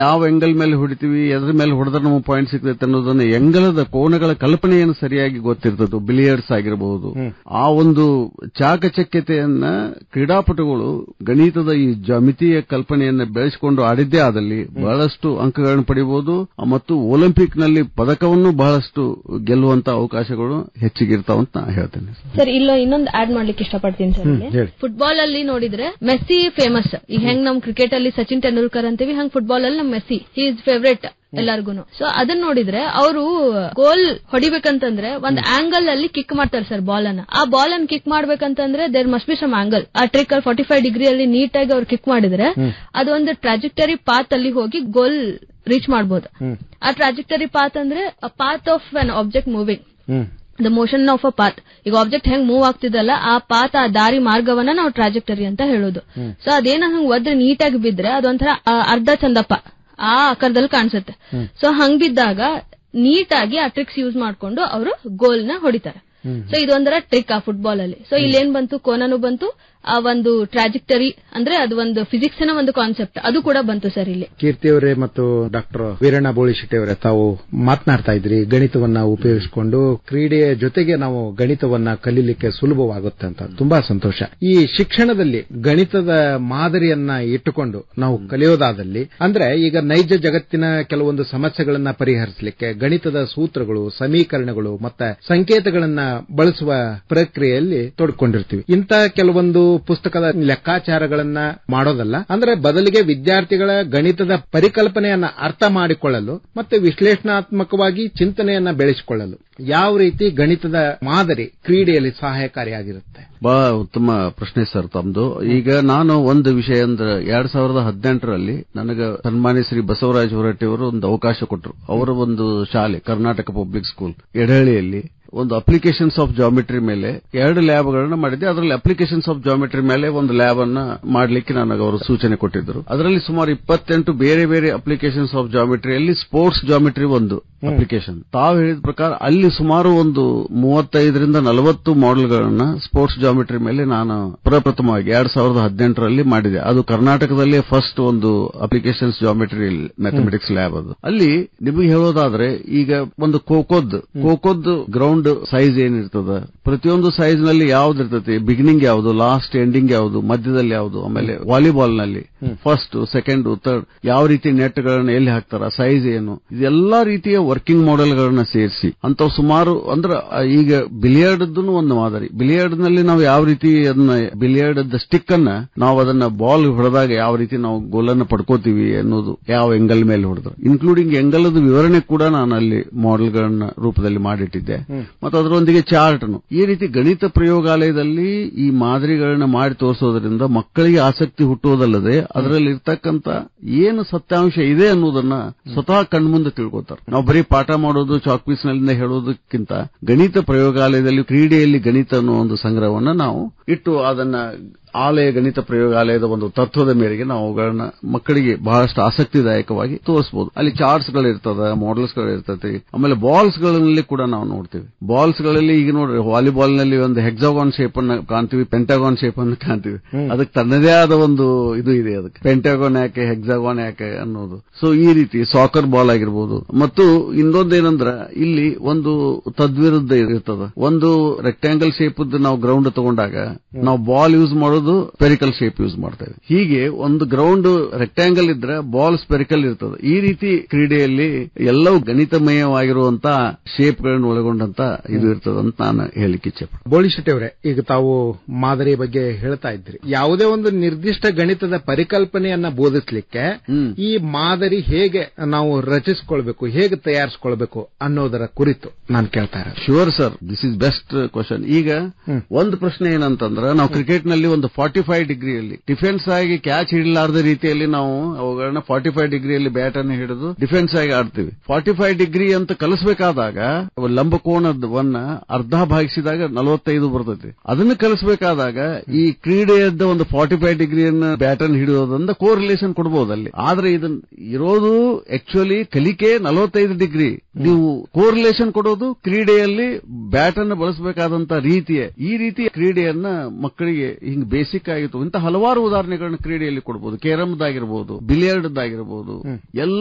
ಯಾವ ಎಂಗಲ್ ಮೇಲೆ ಹೊಡಿತೀವಿ, ಎದ್ರ ಮೇಲೆ ಹೊಡೆದ್ರೆ ನಮಗೆ ಪಾಯಿಂಟ್ ಸಿಗ್ತೈತೆ ಅನ್ನೋದನ್ನ ಎಂಗಲದ ಕೋನಗಳ ಕಲ್ಪನೆಯನ್ನು ಸರಿಯಾಗಿ ಗೊತ್ತಿರ್ತದೆ. ಬಿಲಿಯರ್ಡ್ಸ್ ಆಗಿರಬಹುದು. ಆ ಒಂದು ಚಾಕಚಕ್ಯತೆಯನ್ನ ಕ್ರೀಡಾಪಟುಗಳು ಗಣಿತದ ಈ ಜ್ಯಾಮಿತೀಯ ಕಲ್ಪನೆಯನ್ನ ಬೆಳೆಸಿಕೊಂಡು ಆಡಿದ್ದೇ ಆದಲ್ಲಿ ಬಹಳಷ್ಟು ಅಂಕಗಳನ್ನು ಪಡೆಯಬಹುದು ಮತ್ತು ಒಲಿಂಪಿಕ್ ನಲ್ಲಿ ಪದಕವನ್ನು ಬಹಳಷ್ಟು ಗೆಲ್ಲುವಂತ ಅವಕಾಶಗಳು ಹೆಚ್ಚಿಗಿರ್ತಾವಂತ ನಾ ಹೇಳ್ತೇನೆ. ಸರ್ ಇಲ್ಲೋ ಇನ್ನೊಂದು ಆಡ್ ಮಾಡ್ಲಿಕ್ಕೆ ಇಷ್ಟಪಡ್ತೀನಿ ಸರ್. ಫುಟ್ಬಾಲ್ ಅಲ್ಲಿ ನೋಡಿದ್ರೆ ಮೆಸ್ಸಿ ಫೇಮಸ್. ಈಗ ಹೆಂಗ್ ನಮ್ ಕ್ರಿಕೆಟ್ ಅಲ್ಲಿ ಸಚಿನ್ ತೆಂಡೂಲ್ಕರ್ ಅಂತೀವಿ, ಹಂಗ್ ಫುಟ್ಬಾಲ್ ಅಲ್ಲಿ ನಮ್ ಮೆಸ್ಸಿ ಈಸ್ ಫೇವ್ರೇಟ್ ಎಲ್ಲಾರ್ಗು. ಸೊ ಅದನ್ನ ನೋಡಿದ್ರೆ ಅವರು ಗೋಲ್ ಹೊಡಿಬೇಕಂತಂದ್ರೆ ಒಂದ್ ಆಂಗಲ್ ಅಲ್ಲಿ ಕಿಕ್ ಮಾಡ್ತಾರೆ ಸರ್ ಬಾಲ್ ಅನ್ನ. ಆ ಬಾಲ್ ಅನ್ನ kick ಮಾಡ್ಬೇಕಂತಂದ್ರೆ there must be some angle. ಆ ಟ್ರಿಕ್ ಅಲ್ಲಿ 45 ಡಿಗ್ರಿ ಅಲ್ಲಿ ನೀಟಾಗಿ ಅವ್ರು ಕಿಕ್ ಮಾಡಿದ್ರೆ ಅದೊಂದು ಟ್ರಾಜೆಕ್ಟರಿ ಪಾತ್ ಅಲ್ಲಿ ಹೋಗಿ ಗೋಲ್ ರೀಚ್ ಮಾಡಬಹುದು. ಆ ಟ್ರಾಜೆಕ್ಟರಿ ಪಾತ್ ಅಂದ್ರೆ path of an object moving, the motion of a path. ಈಗ ಆಬ್ಜೆಕ್ಟ್ ಹೆಂಗ್ ಮೂವ್ ಆಗ್ತಿದಲ್ಲ ಆ ಪಾತ್, ಆ ದಾರಿ ಮಾರ್ಗವನ್ನ ನಾವು ಟ್ರಾಜೆಕ್ಟರಿ ಅಂತ ಹೇಳೋದು. ಸೊ ಅದೇನ ಹಂಗ್ ಒದ್ರೆ ನೀಟಾಗಿ ಬಿದ್ರೆ ಅದೊಂಥರ ಅರ್ಧ ಚಂದಪ್ಪ ಆ ಆಕಾರದಲ್ಲಿ ಕಾಣಿಸುತ್ತೆ. ಸೊ ಹಂಗ್ ಬಿದ್ದಾಗ ನೀಟಾಗಿ ಆ ಟ್ರಿಕ್ಸ್ ಯೂಸ್ ಮಾಡ್ಕೊಂಡು ಅವರು ಗೋಲ್ ನ ಹೊಡಿತಾರೆ. ಸೊ ಇದೊಂದರ ಟ್ರಿಕ್ ಆ ಫುಟ್ಬಾಲ್ ಅಲ್ಲಿ. ಸೊ ಇಲ್ಲೇನ್ ಬಂತು, ಕೋನನು ಬಂತು, ಆ ಒಂದು ಟ್ರಾಜೆಕ್ಟರಿ ಅಂದ್ರೆ ಅದು ಒಂದು ಫಿಸಿಕ್ಸ್ ನ ಒಂದು ಕಾನ್ಸೆಪ್ಟ್ ಅದು ಕೂಡ ಬಂತು ಸರ್ ಇಲ್ಲಿ. ಕೀರ್ತಿ ಅವರೇ ಮತ್ತು ಡಾಕ್ಟರ್ ವೀರಣ್ಣ ಬೋಳಿಶೆಟ್ಟಿ ಅವರೇ, ತಾವು ಮಾತನಾಡ್ತಾ ಇದ್ರಿ ಗಣಿತವನ್ನ ಉಪಯೋಗಿಸಿಕೊಂಡು ಕ್ರೀಡೆಯ ಜೊತೆಗೆ ನಾವು ಗಣಿತವನ್ನ ಕಲೀಲಿಕ್ಕೆ ಸುಲಭವಾಗುತ್ತೆ ಅಂತ. ತುಂಬಾ ಸಂತೋಷ. ಈ ಶಿಕ್ಷಣದಲ್ಲಿ ಗಣಿತದ ಮಾದರಿಯನ್ನ ಇಟ್ಟುಕೊಂಡು ನಾವು ಕಲಿಯೋದಾದಲ್ಲಿ ಅಂದ್ರೆ ಈಗ ನೈಜ ಜಗತ್ತಿನ ಕೆಲವೊಂದು ಸಮಸ್ಯೆಗಳನ್ನ ಪರಿಹರಿಸಲಿಕ್ಕೆ ಗಣಿತದ ಸೂತ್ರಗಳು, ಸಮೀಕರಣಗಳು ಮತ್ತೆ ಸಂಕೇತಗಳನ್ನ ಬಳಸುವ ಪ್ರಕ್ರಿಯೆಯಲ್ಲಿ ತೊಡ್ಕೊಂಡಿರ್ತೀವಿ. ಇಂಥ ಕೆಲವೊಂದು ಪುಸ್ತಕದ ಲೆಕ್ಕಾಚಾರಗಳನ್ನ ಮಾಡೋದಲ್ಲ, ಅಂದ್ರೆ ಬದಲಿಗೆ ವಿದ್ಯಾರ್ಥಿಗಳ ಗಣಿತದ ಪರಿಕಲ್ಪನೆಯನ್ನ ಅರ್ಥ ಮಾಡಿಕೊಳ್ಳಲು ಮತ್ತೆ ವಿಶ್ಲೇಷಣಾತ್ಮಕವಾಗಿ ಚಿಂತನೆಯನ್ನ ಬೆಳೆಸಿಕೊಳ್ಳಲು ಯಾವ ರೀತಿ ಗಣಿತದ ಮಾದರಿ ಕ್ರೀಡೆಯಲ್ಲಿ ಸಹಾಯಕಾರಿಯಾಗಿರುತ್ತೆ? ಬಹಳ ಉತ್ತಮ ಪ್ರಶ್ನೆ ಸರ್ ತಮ್ದು. ಈಗ ನಾನು ಒಂದು ವಿಷಯ ಅಂದ್ರೆ 2018ರಲ್ಲಿ ನನಗೆ ಸನ್ಮಾನ್ಯ ಶ್ರೀ ಬಸವರಾಜ ಹೊರಟ್ಟಿ ಅವರು ಒಂದು ಅವಕಾಶ ಕೊಟ್ಟರು. ಅವರ ಒಂದು ಶಾಲೆ ಕರ್ನಾಟಕ ಪಬ್ಲಿಕ್ ಸ್ಕೂಲ್ ಎಡಹಳ್ಳಿಯಲ್ಲಿ ಒಂದು ಅಪ್ಲಿಕೇಶನ್ಸ್ ಆಫ್ ಜಾಮೆಟ್ರಿ ಮೇಲೆ 2 ಲ್ಯಾಬ್ಗಳನ್ನ ಮಾಡಿದ್ದೆ. ಅದರಲ್ಲಿ ಅಪ್ಲಿಕೇಶನ್ಸ್ ಆಫ್ ಜಾಮೆಟ್ರಿ ಮೇಲೆ ಒಂದು ಲ್ಯಾಬ್ ಅನ್ನ ಮಾಡಲಿಕ್ಕೆ ನನಗೆ ಅವರು ಸೂಚನೆ ಕೊಟ್ಟಿದ್ದರು. ಅದರಲ್ಲಿ ಸುಮಾರು 28 ಬೇರೆ ಬೇರೆ ಅಪ್ಲಿಕೇಶನ್ಸ್ ಆಫ್ ಜಾಮೆಟ್ರಿಯಲ್ಲಿ ಸ್ಪೋರ್ಟ್ಸ್ ಜಾಮೆಟ್ರಿ ಒಂದು ಅಪ್ಲಿಕೇಶನ್. ತಾವು ಹೇಳಿದ ಪ್ರಕಾರ ಅಲ್ಲಿ ಸುಮಾರು ಒಂದು 35ರಿಂದ 40 ಮಾಡೆಲ್ಗಳನ್ನ ಸ್ಪೋರ್ಟ್ಸ್ ಜಾಮೆಟ್ರಿ ಮೇಲೆ ನಾನು ಪ್ರಪ್ರಥಮವಾಗಿ 2018ರಲ್ಲಿ ಮಾಡಿದೆ. ಅದು ಕರ್ನಾಟಕದಲ್ಲೇ ಫಸ್ಟ್ ಒಂದು ಅಪ್ಲಿಕೇಶನ್ಸ್ ಜಾಮೆಟ್ರಿ ಮ್ಯಾಥಮೆಟಿಕ್ಸ್ ಲ್ಯಾಬ್. ಅದು ಅಲ್ಲಿ ನಿಮಗೆ ಹೇಳೋದಾದ್ರೆ ಈಗ ಒಂದು ಖೋಖೋದ್ ಗ್ರೌಂಡ್ ಸೈಜ್ ಏನಿರ್ತದ, ಪ್ರತಿಯೊಂದು ಸೈಜ್ ನಲ್ಲಿ ಯಾವ್ದು ಇರ್ತೈತಿ, ಬಿಗಿನಿಂಗ್ ಯಾವುದು, ಲಾಸ್ಟ್ ಎಂಡಿಂಗ್ ಯಾವುದು, ಮಧ್ಯದಲ್ಲಿ ಯಾವುದು, ಆಮೇಲೆ ವಾಲಿಬಾಲ್ ನಲ್ಲಿ ಫಸ್ಟ್, ಸೆಕೆಂಡ್, ಥರ್ಡ್ ಯಾವ ರೀತಿ ನೆಟ್ ಗಳನ್ನ ಎಲ್ಲಿ ಹಾಕ್ತಾರ, ಸೈಜ್ ಏನು, ಇದೆಲ್ಲಾ ರೀತಿಯ ವರ್ಕಿಂಗ್ ಮಾಡೆಲ್ ಗಳನ್ನ ಸೇರಿಸಿ ಅಂತ ಸುಮಾರು ಅಂದ್ರೆ ಈಗ ಬಿಲಿಯರ್ಡ್ ಒಂದು ಮಾದರಿ. ಬಿಲಿಯರ್ಡ್ ನಲ್ಲಿ ನಾವು ಯಾವ ರೀತಿ ಅದನ್ನ ಬಿಲಿಯರ್ಡ್ ಸ್ಟಿಕ್ ಅನ್ನ ನಾವು ಅದನ್ನ ಬಾಲ್ ಹೊಡೆದಾಗ ಯಾವ ರೀತಿ ನಾವು ಗೋಲನ್ನು ಪಡ್ಕೋತೀವಿ ಅನ್ನೋದು, ಯಾವ ಎಂಗಲ್ ಮೇಲೆ ಹೊಡೆದ್ರು, ಇನ್ಕ್ಲೂಡಿಂಗ್ ಎಂಗಲದ ವಿವರಣೆ ಕೂಡ ನಾನು ಅಲ್ಲಿ ಮಾಡೆಲ್ ಗಳನ್ನ ರೂಪದಲ್ಲಿ ಮಾಡಿಟ್ಟಿದ್ದೆ. ಮತ್ತು ಅದರೊಂದಿಗೆ ಚಾರ್ಟ್ನು. ಈ ರೀತಿ ಗಣಿತ ಪ್ರಯೋಗಾಲಯದಲ್ಲಿ ಈ ಮಾದರಿಗಳನ್ನ ಮಾಡಿ ತೋರಿಸೋದ್ರಿಂದ ಮಕ್ಕಳಿಗೆ ಆಸಕ್ತಿ ಹುಟ್ಟುವುದಲ್ಲದೆ ಅದರಲ್ಲಿ ಇರ್ತಕ್ಕಂಥ ಏನು ಸತ್ಯಾಂಶ ಇದೆ ಅನ್ನೋದನ್ನ ಸ್ವತಃ ಕಣ್ಮುಂದೆ ತಿಳ್ಕೊತಾರೆ. ನಾವು ಬರೀ ಪಾಠ ಮಾಡೋದು ಚಾಕ್ ಪೀಸ್ ನಲ್ಲಿಂದ ಹೇಳೋದಕ್ಕಿಂತ ಗಣಿತ ಪ್ರಯೋಗಾಲಯದಲ್ಲಿ ಕ್ರೀಡೆಯಲ್ಲಿ ಗಣಿತ ಅನ್ನೋ ಒಂದು ಸಂಗ್ರಹವನ್ನ ನಾವು ಇಟ್ಟು ಅದನ್ನ ಆಲಯ ಗಣಿತ ಪ್ರಯೋಗಾಲಯದ ಒಂದು ತತ್ವದ ಮೇರೆಗೆ ನಾವು ಅವುಗಳನ್ನ ಮಕ್ಕಳಿಗೆ ಬಹಳಷ್ಟು ಆಸಕ್ತಿದಾಯಕವಾಗಿ ತೋರಿಸಬಹುದು. ಅಲ್ಲಿ ಚಾರ್ಟ್ಸ್ ಗಳಿರ್ತದ, ಮಾಡೆಲ್ಸ್ ಗಳಿರ್ತದೆ, ಆಮೇಲೆ ಬಾಲ್ಸ್ ಗಳಲ್ಲಿ ಕೂಡ ನಾವು ನೋಡ್ತೀವಿ. ಬಾಲ್ಸ್ ಗಳಲ್ಲಿ ಈಗ ನೋಡ್ರಿ ವಾಲಿಬಾಲ್ ನಲ್ಲಿ ಒಂದು ಹೆಕ್ಸಾಗಾನ್ ಶೇಪ್ ಅನ್ನ ಕಾಣ್ತೀವಿ, ಪೆಂಟಾಗಾನ್ ಶೇಪ್ ಅನ್ನು ಕಾಣ್ತೀವಿ. ಅದಕ್ಕೆ ತನ್ನದೇ ಆದ ಒಂದು ಇದು ಇದೆ. ಅದಕ್ಕೆ ಪೆಂಟಾಗಾನ್ ಯಾಕೆ, ಹೆಕ್ಸಾಗಾನ್ ಯಾಕೆ ಅನ್ನೋದು. ಸೊ ಈ ರೀತಿ ಸಾಕರ್ ಬಾಲ್ ಆಗಿರ್ಬೋದು. ಮತ್ತು ಇನ್ನೊಂದೇನಂದ್ರ ಇಲ್ಲಿ ಒಂದು ತದ್ವಿರುದ್ಧ ಇರ್ತದ. ಒಂದು ರೆಕ್ಟಾಂಗಲ್ ಶೇಪ್ ನಾವು ಗ್ರೌಂಡ್ ತಗೊಂಡಾಗ ನಾವು ಬಾಲ್ ಯೂಸ್ ಮಾಡೋದು ಸ್ಪೆರಿಕಲ್ ಶೇಪ್ ಯೂಸ್ ಮಾಡ್ತೇವೆ. ಹೀಗೆ ಒಂದು ಗ್ರೌಂಡ್ ರೆಕ್ಟಾಂಗಲ್ ಇದ್ರೆ ಬಾಲ್ ಸ್ಪೆರಿಕಲ್ ಇರ್ತದೆ. ಈ ರೀತಿ ಕ್ರೀಡೆಯಲ್ಲಿ ಎಲ್ಲವೂ ಗಣಿತಮಯವಾಗಿರುವಂತ ಶೇಪ್ ಗಳನ್ನು ಒಳಗೊಂಡಂತ ಇದು ಇರ್ತದಂತ ನಾನು ಹೇಳಿಕ್ಕೆ ಇಚ್ಛೆ. ಬೋಳಿಶೆಟ್ಟಿ ಅವರೇ, ಈಗ ತಾವು ಮಾದರಿ ಬಗ್ಗೆ ಹೇಳ್ತಾ ಇದ್ರಿ. ಯಾವುದೇ ಒಂದು ನಿರ್ದಿಷ್ಟ ಗಣಿತದ ಪರಿಕಲ್ಪನೆಯನ್ನ ಬೋಧಿಸಲಿಕ್ಕೆ ಈ ಮಾದರಿ ಹೇಗೆ ನಾವು ರಚಿಸಿಕೊಳ್ಬೇಕು, ಹೇಗೆ ತಯಾರಿಸಿಕೊಳ್ಬೇಕು ಅನ್ನೋದರ ಕುರಿತು ನಾನು ಕೇಳ್ತಾ ಇರೋದು. Sure sir, this is best question. ಈಗ ಒಂದು ಪ್ರಶ್ನೆ ಏನಂತಂದ್ರೆ, ನಾವು ಕ್ರಿಕೆಟ್ ನಲ್ಲಿ ಒಂದು 45 ಡಿಗ್ರಿಯಲ್ಲಿ ಡಿಫೆನ್ಸ್ ಆಗಿ ಕ್ಯಾಚ್ ಹಿಡಿಲಾರದ ರೀತಿಯಲ್ಲಿ ನಾವು ಅವುಗಳನ್ನ 45 ಡಿಗ್ರಿಯಲ್ಲಿ ಬ್ಯಾಟ್ ಅನ್ನು ಹಿಡಿದು ಡಿಫೆನ್ಸ್ ಆಗಿ ಆಡ್ತೀವಿ. 45 ಡಿಗ್ರಿ ಅಂತ ಕಲಿಸಬೇಕಾದಾಗ ಲಂಬಕೋನವನ್ನ ಅರ್ಧ ಭಾಗಿಸಿದಾಗ 45 ಬರ್ತೈತಿ. ಅದನ್ನು ಕಲಿಸಬೇಕಾದಾಗ ಈ ಕ್ರೀಡೆಯದ್ದ ಒಂದು 45 ಡಿಗ್ರಿಯನ್ನ ಬ್ಯಾಟ್ ಅನ್ನು ಹಿಡಿಯೋದ್ರಿಂದ ಕೋರಿಲೇಷನ್ ಕೊಡಬಹುದಲ್ಲಿ. ಆದ್ರೆ ಇದನ್ನ ಇರೋದು ಆಕ್ಚುಲಿ ಕಲಿಕೆ 45 ಡಿಗ್ರಿ. ನೀವು ಕೋರಿಲೇಷನ್ ಕೊಡೋದು ಕ್ರೀಡೆಯಲ್ಲಿ ಬ್ಯಾಟ್ ಅನ್ನು ಬಳಸಬೇಕಾದಂತ ಈ ರೀತಿಯ ಕ್ರೀಡೆಯನ್ನ ಮಕ್ಕಳಿಗೆ ಹಿಂಗ್ ಬೇಸಿಕ್ ಆಗಿತ್ತು. ಇಂಥ ಹಲವಾರು ಉದಾಹರಣೆಗಳನ್ನು ಕ್ರೀಡೆಯಲ್ಲಿ ಕೊಡಬಹುದು. ಕೇರಮ್ದಾಗಿರ್ಬೋದು, ಬಿಲಿಯರ್ಡ್ದಾಗಿರ್ಬೋದು, ಎಲ್ಲ